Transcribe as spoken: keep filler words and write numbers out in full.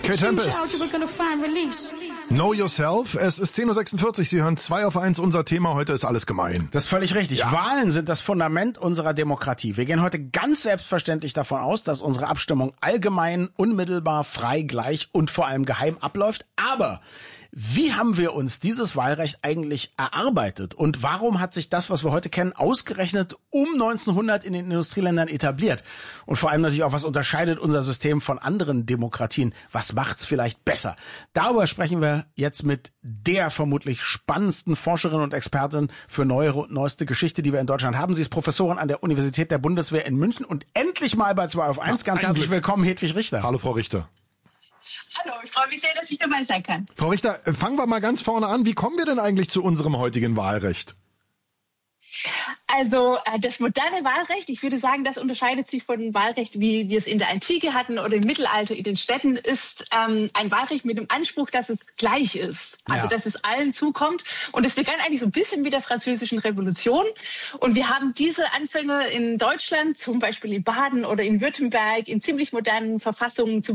Kate Tempest. Know Yourself. Es ist zehn Uhr sechsundvierzig. Sie hören zwei auf eins. Unser Thema heute ist alles gemein. Das ist völlig richtig. Ja. Wahlen sind das Fundament unserer Demokratie. Wir gehen heute ganz selbstverständlich davon aus, dass unsere Abstimmung allgemein, unmittelbar, frei, gleich und vor allem geheim abläuft. Aber wie haben wir uns dieses Wahlrecht eigentlich erarbeitet? Und warum hat sich das, was wir heute kennen, ausgerechnet um neunzehnhundert in den Industrieländern etabliert? Und vor allem natürlich auch, was unterscheidet unser System von anderen Demokratien? Was macht's vielleicht besser? Darüber sprechen wir jetzt mit der vermutlich spannendsten Forscherin und Expertin für neuere und neueste Geschichte, die wir in Deutschland haben. Sie ist Professorin an der Universität der Bundeswehr in München und endlich mal bei zwei auf eins. Ganz Ja, herzlich willkommen, Hedwig Richter. Hallo, Frau Richter. Hallo, ich freue mich sehr, dass ich dabei sein kann. Frau Richter, fangen wir mal ganz vorne an. Wie kommen wir denn eigentlich zu unserem heutigen Wahlrecht? Also das moderne Wahlrecht, ich würde sagen, das unterscheidet sich von dem Wahlrecht, wie wir es in der Antike hatten oder im Mittelalter in den Städten, ist ähm, ein Wahlrecht mit dem Anspruch, dass es gleich ist. Also ja. dass es allen zukommt. Und es begann eigentlich so ein bisschen mit der Französischen Revolution. Und wir haben diese Anfänge in Deutschland, zum Beispiel in Baden oder in Württemberg, in ziemlich modernen Verfassungen zu